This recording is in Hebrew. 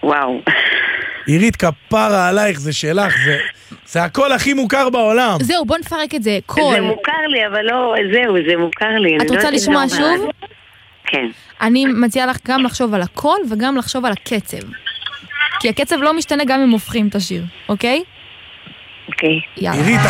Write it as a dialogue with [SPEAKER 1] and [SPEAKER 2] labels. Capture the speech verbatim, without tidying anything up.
[SPEAKER 1] וואו.
[SPEAKER 2] עירית, כפרה עלייך, זה שלך, זה, זה הכל הכי מוכר בעולם.
[SPEAKER 3] זהו, בוא נפרק את זה. קול.
[SPEAKER 1] זה מוכר לי, אבל לא, זהו, זה מוכר לי.
[SPEAKER 3] את רוצה לשמוע שוב?
[SPEAKER 1] כן.
[SPEAKER 3] אני מציעה לך גם לחשוב על הקול וגם לחשוב על הקצב. כי הקצב לא משתנה גם אם הופכים את השיר, אוקיי?
[SPEAKER 1] אוקיי.
[SPEAKER 3] יאללה.
[SPEAKER 2] עירית,